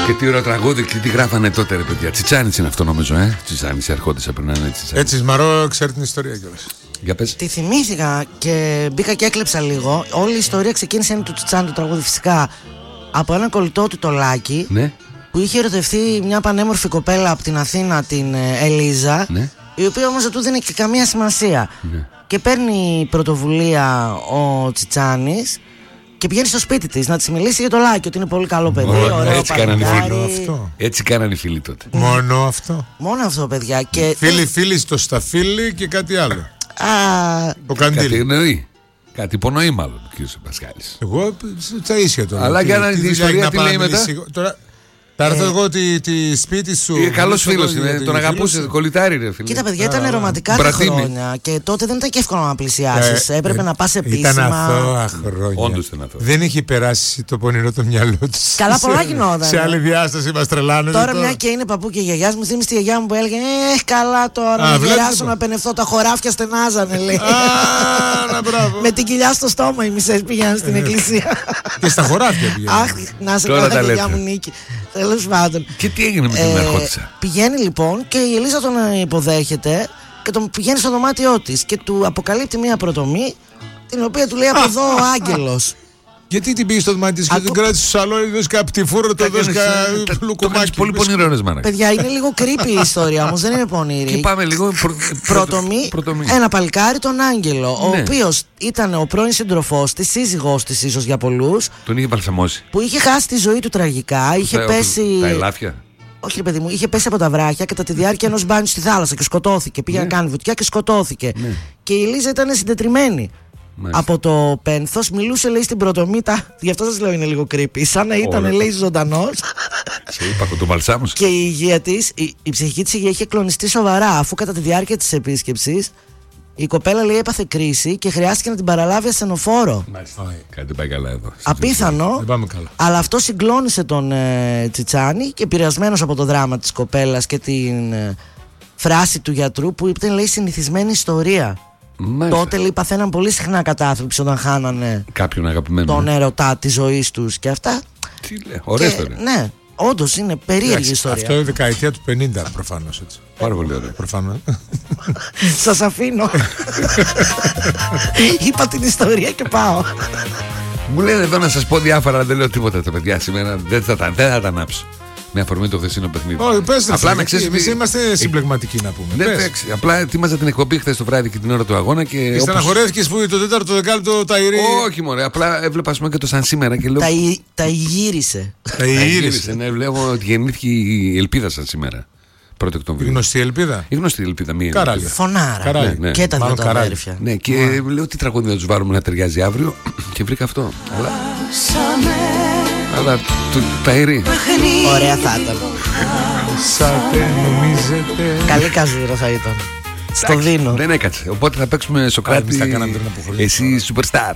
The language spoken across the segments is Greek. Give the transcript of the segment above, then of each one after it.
Και τι ωραίο τραγούδι, τι γράφανε τότε, ρε παιδιά. Τσιτσάνης είναι αυτό, νομίζω, Τσιτσάνης, οι αρχόντες έπαιρναν Τσιτσάνης. Έτσι, Μαρό, ξέρει την ιστορία κιόλας. Για πες. Τη θυμήθηκα και μπήκα και έκλεψα λίγο. Όλη η ιστορία ξεκίνησε, είναι του Τσιτσάνη το τραγούδι φυσικά, από έναν κολλητό του, το Λάκη, Ναι. που είχε ερωτευτεί μια πανέμορφη κοπέλα από την Αθήνα, την Ελίζα, Ναι. η οποία όμως δεν του δίνει και καμία σημασία. Ναι. Και παίρνει πρωτοβουλία ο Τσιτσάνης και πηγαίνει στο σπίτι της να της μιλήσει για το Λάκη, ότι είναι πολύ καλό παιδί, ωραίο έτσι κάνανε οι παλικάρι. φίλοι. Έτσι κάνανε οι φίλοι τότε. Μόνο αυτό. Μόνο αυτό, παιδιά. Και Φίλοι στο σταφύλι και κάτι άλλο. Ο Κάτι Καντήλ. εννοεί. Κάτι υπονοεί μάλλον ο κ. Πασχάλης. Εγώ στα ίσια τώρα. Αλλά για να την ιστορία τι λέει μετά. Τώρα θα έρθω εγώ τη σπίτι σου. Καλός φίλος είναι, τον αγαπούσε, κολλητάρι ρε φίλε. Κοίτα, παιδιά, ήταν ρομαντικά τα χρόνια και τότε δεν ήταν και εύκολο να πλησιάσεις. Έπρεπε να πας επίσημα. Ήταν αθώα χρόνια. Όντως ήταν αθώα. Δεν είχε περάσει το πονηρό το μυαλό του. Καλά, πολλά γινόταν. Σε άλλη διάσταση μας τρελάνε. Τώρα, μια και είναι παππού και γιαγιάς μου, θύμισε τη γιαγιά μου που έλεγε καλά τώρα. Να γυράσω να πενευθώ, τα χωράφια στενάζανε, λέει. Με την κοιλιά στο στόμα οι μισές πήγαιναν στην εκκλησία. Και στα χωράφια πήγαιναν. Αχ, να σε καλά, γιαγιά μου Νίκη. Τέλος πάντων. Και τι έγινε με την αρχόντισσα. Πηγαίνει λοιπόν και η Ελίζα τον υποδέχεται και τον πηγαίνει στο δωμάτιό της και του αποκαλύπτει μια πρωτομή, την οποία του λέει από εδώ ο άγγελος. Γιατί την πήγε στο δωμάτιο και την κράτησε στο σαλόνι, δώσει κάποια πτυφούρο, το δώσει κάποια λουκουμάκι. Πολύ πονηρό ρε μάνα. Παιδιά, είναι λίγο creepy η ιστορία όμως, δεν είναι πονηρή. Και πάμε λίγο. Πρωτομή, ένα παλικάρι, τον Άγγελο, ο οποίος ήταν ο πρώην σύντροφός της, σύζυγός της ίσως για πολλούς. Τον είχε παλσαμώσει. Που είχε χάσει τη ζωή του τραγικά, είχε πέσει. Τα ελάφια. Όχι, ρε παιδί μου, είχε πέσει από τα βράχια κατά τη διάρκεια ενός μπάνιου στη θάλασσα και σκοτώθηκε. Πήγε να κάνει βουτιά και σκοτώθηκε. Και η Λίζα ήταν συντετριμμένη. Από το πένθος, μιλούσε λέει στην πρωτομή. Γι' αυτό σας λέω είναι λίγο creepy. Σαν να ήταν λέει ζωντανός. Σε είπα, το βαλσάμωσε. Και η υγεία της, η ψυχική της υγεία είχε κλονιστεί σοβαρά, αφού κατά τη διάρκεια της επίσκεψης η κοπέλα λέει έπαθε κρίση και χρειάστηκε να την παραλάβει ασθενοφόρο. Κάτι πάει καλά εδώ. Απίθανο, αλλά αυτό συγκλώνησε τον Τσιτσάνη και επηρεασμένος από το δράμα της κοπέλας και την φράση του γιατρού που είπε λέει συνηθισμένη ιστορία. Μάλιστα. Τότε λέει παθαίναν πολύ συχνά κατάθλιψη όταν χάνανε κάποιον αγαπημένο τον έρωτά της ζωής τους και αυτά. Τι λέει, ωραία ιστορία. Ναι, όντως είναι περίεργη ιστορία. Αυτό είναι δεκαετία του 50 προφανώς έτσι. Πάρα πολύ ωραία. Προφανώς. Σας αφήνω. Είπα την ιστορία και πάω. Μου λένε εδώ να σας πω διάφορα, δεν λέω τίποτα τα παιδιά σήμερα. Δεν θα τα ανάψω. Με αφορμή το χθεσινό παιχνίδι. Όχι, πες το. Απλά να ξέρεις. Εμείς είμαστε συμπλεγματικοί να πούμε. Απλά ετοίμαζα την εκπομπή χθες το βράδυ και την ώρα του αγώνα. Και στεναχωρέθηκες που το τέταρτο δεκάλεπτο τα ηρεί. Όχι, μωρέ. Απλά έβλεπα ας πούμε και το σαν σήμερα και λέω. Τα ηγύρισε. Τα ηγύρισε. Ναι, βλέπω ότι γεννήθηκε η ελπίδα σαν σήμερα. Η γνωστή ελπίδα. Η γνωστή ελπίδα. Καράλια. Φωνάρα. Ναι. Και τα δύο τα αδέρφια. Ναι, και λέω τι τραγούδι θα τους βάλουμε να ταιριάζει αύριο. Και βρήκα αυτό. Αλλά τα ηρεί. Ωραία θα ήταν. νομίζετε. Καλή καζούρα θα ήταν. Στο δίνω. Δεν έκατσε. Οπότε θα παίξουμε Σοκράτη. Εσύ Superstar.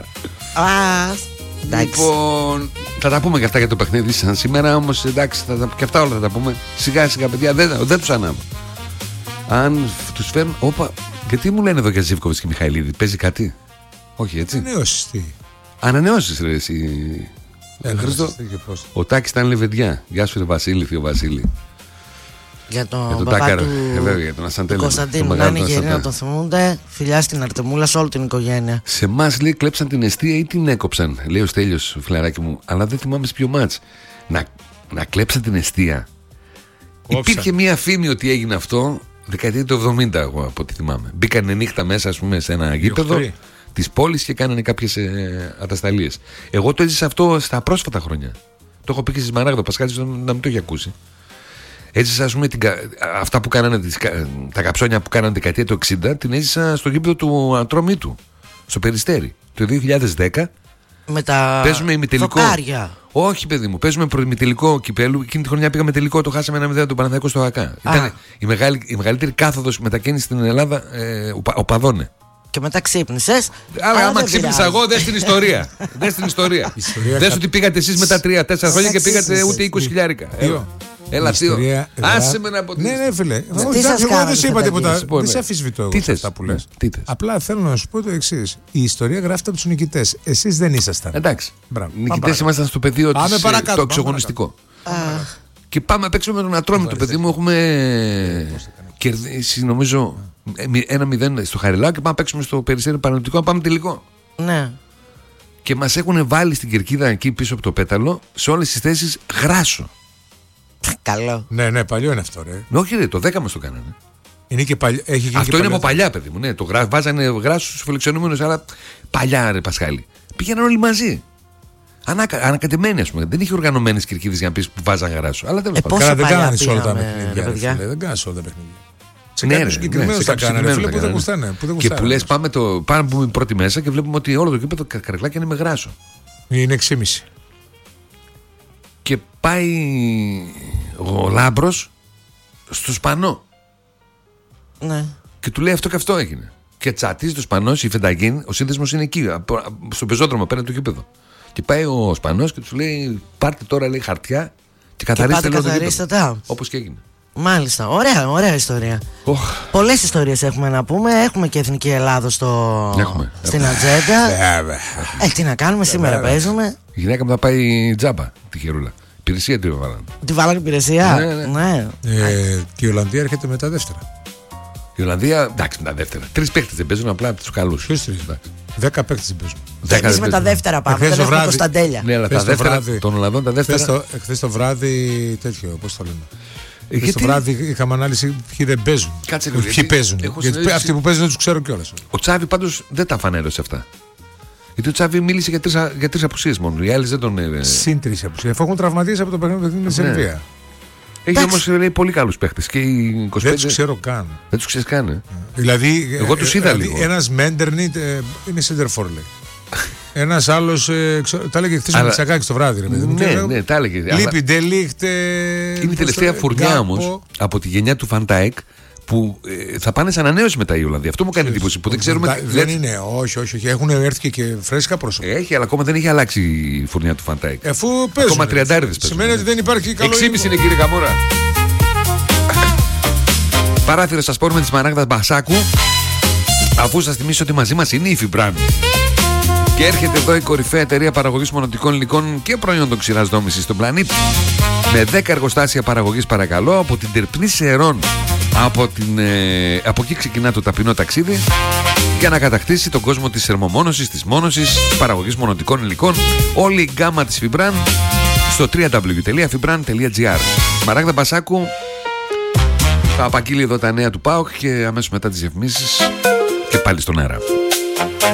Λοιπόν, θα τα πούμε και αυτά για το παιχνίδι σαν σήμερα. Όμως εντάξει, και αυτά όλα θα τα πούμε. Σιγά σιγά παιδιά, δεν τους ανάβω. Αν τους φέρουν. Όπα, γιατί μου λένε εδώ για Ζίβκοβιτς και Μιχαηλίδη? Παίζει κάτι? Όχι έτσι? Ανανεώσεις τι? Ανανεώσεις ρε εσύ Χρήστο. Ο Τάκης ήταν λεβεντιά. Γεια σου ρε Βασίλη, θείο Βασίλη. Για τον παπά του Κωνσταντίνου, να είναι γεροί να τον θυμούνται. Φιλιά στην Αρτεμούλα, σε όλη την οικογένεια. Σε εμάς λέει κλέψαν την εστία ή την έκοψαν, λέει ο Στέλιος, φιλαράκι μου. Αλλά δεν θυμάμαι σε ποιο μάτς. Να κλέψαν την εστία. Υπήρχε μια φήμη ότι έγινε αυτό δεκαετία του 70, εγώ από ό,τι θυμάμαι. Μπήκανε νύχτα μέσα, ας πούμε, σε ένα γήπεδο της πόλης και κάνανε κάποιες ατασταλίες. Εγώ το έζησα αυτό στα πρόσφατα χρόνια. Το έχω πει και στη Σμαράγδο, Πασχάλης να μην το έχει ακούσει. Έζησα, ας πούμε, αυτά που κάνανε, τα καψόνια που κάνανε δεκαετία του 60, την έζησα στο γήπεδο του Ατρόμι του, στο Περιστέρι. Το 2010. Με τα δοκάρια. Όχι, παιδί μου, παίζουμε προημιτελικό κυπέλου. Εκείνη τη χρονιά πήγαμε τελικό, το χάσαμε 1-0 τον Παναθηναϊκό στο ΑΚΑ. Ήταν η μεγαλύτερη κάθοδος μετακίνηση στην Ελλάδα, οπαδώνε. Και μετά ξύπνησες. Άμα ξύπνησα εγώ, δες την ιστορία. Δες ότι πήγατε εσείς μετά 3-4 χρόνια και πήγατε ούτε 20 χιλιάρικα. Έλα, θείο. Άσε με να αποτύχει. Ναι, φίλε. Εγώ δεν σου είπα τίποτα. Δεν σε αφισβητώ εγώ αυτά που λες. Απλά θέλω να σου πω το εξής. Η ιστορία γράφεται από τους νικητές. Εσείς δεν ήσασταν. Εντάξει. Νικητές ήμασταν στο πεδίο το εξογωνιστικό. Και πάμε να παίξουμε με τον Ατρόμητο, παιδί μου. Έχουμε κερδίσει, νομίζω, 1-0 στο Χαριλάου και πάμε να παίξουμε στο Περιστέρι Παναθηναϊκό να πάμε τελικό. Ναι. Και μας έχουν βάλει στην κερκίδα εκεί πίσω από το πέταλο σε όλες τις θέσεις γράσο. Καλό. Ναι, παλιό είναι αυτό, ρε. Όχι, ρε, το 10 μας το κάνανε. Είναι και αυτό είναι από παλιά, παιδί μου. Ναι, βάζανε γράσο στους φιλοξενούμενους, αλλά παλιά, ρε Πασχάλη. Πήγαιναν όλοι μαζί. Ανακατεμένοι, ας πούμε. Δεν είχε οργανωμένες κερκίδες για να πεις που βάζαν γράσο. Αλλά τέλος πάντων. Δεν κάνανε σε όλα τα παιχνίδια. Δεν κάνανε σε όλα τα παιχνίδια. Σε κάποιους συγκεκριμένους τα κάνανε. Φίλε που δεν γουστάνε. Και που λες πάμε να μπούμε πρώτη μέσα και βλέπουμε ότι όλο το κήπεδο καρεκλάκια είναι με γράσο. Είναι 6,5. Και πάει ο Λάμπρος στο Σπανό. Ναι. Και του λέει αυτό και αυτό έγινε. Και τσατίζει το Σπανός, η Φενταγίν, ο σύνδεσμος είναι εκεί, στο πεζόδρομο πέρα του γήπεδο. Και πάει ο Σπανός και του λέει: πάρτε τώρα, λέει, χαρτιά και καθαρίστε το γήπεδο. Όπως και έγινε. Μάλιστα. Ωραία ιστορία. Πολλές ιστορίες έχουμε να πούμε. Έχουμε και Εθνική Ελλάδος στην ατζέντα. Τι να κάνουμε, σήμερα παίζουμε. Η γυναίκα μου θα πάει τζάμπα, τη χερούλα. Υπηρεσία τη βάλανε. Τη βάλανε υπηρεσία. Ναι. Και η Ολλανδία έρχεται μετά δεύτερα. Η Ολλανδία, εντάξει, μετά δεύτερα. 3 παίκτες δεν παίζουν, απλά τους καλούς. Ποιος 3? 10 παίκτες δεν παίζουν. Εμείς με τα δεύτερα πάμε. Δεν έχουμε Κωνσταντέλια. Ναι, αλλά τα δεύτερα των Ολλανδών τα δεύτερα. Εχθές το βράδυ τέτοιο, πώς το λέμε. Εχθές το βράδυ είχαμε ανάλυση ποιοι δεν παίζουν. Κάτσε λίγο. Ποιοι παίζουν. Γιατί αυτοί που παίζουν δεν τους ξέρω κιόλας. Ο Τσάβη πάντως δεν τα φανέρωσε αυτά. Γιατί ο Τσάβη μίλησε για 3 απουσίες μόνο. Οι άλλοι δεν τον. Συν 3 απουσίες. Αφού έχουν τραυματίσει από το παιχνίδι με τη Σερβία. Έχει όμως πολύ καλούς παίχτες. Δεν τους ξέρω καν. Δεν τους ξέρεις καν. Δηλαδή, εγώ τους είδα λίγο. Ένας Μέντερνιτ είναι center for. Ένας άλλος. Τα έλεγε χθες με Τσακάκη το βράδυ. Ναι, τα έλεγε. Λείπει Ντελίχτ. Είναι η τελευταία φουρνιά όμως από τη γενιά του Φαντάικ που θα πάνε σε ανανέωση μετά η Ολλανδία. Αυτό μου κάνει εντύπωση που δεν ξέρουμε. Δεν είναι, όχι. Έχουν έρθει και φρέσκα πρόσωπα. Έχει, αλλά ακόμα δεν έχει αλλάξει η φουρνιά του Φαντάικ. Αφού παίζουν. Ακόμα 30 παίζουν. Σημαίνει ότι δεν υπάρχει καλό. 6,5 είναι, κύριε Καμούρα. Παράθυρο στα σπορ με τη Σμαράγδα Μπασάκου. Αφού σας θυμίσω ότι μαζί μας είναι η Φιμπράν. Και έρχεται εδώ η κορυφαία εταιρεία παραγωγής μονοτικών υλικών και προϊόντων ξηράς δόμησης στον πλανήτη. Με 10 εργοστάσια παραγωγής, παρακαλώ, από την Τερπνή Σερών. Από εκεί ξεκινά το ταπεινό ταξίδι για να κατακτήσει τον κόσμο της θερμομόνωσης, της μόνωσης, της παραγωγής μονοτικών υλικών. Όλη η γκάμα της Fibran στο www.fibran.gr. Σμαράγδα Μπασάκου. Θα απαγγείλει εδώ τα νέα του ΠΑΟΚ και αμέσως μετά τις διαφημίσεις και πάλι στον αέρα.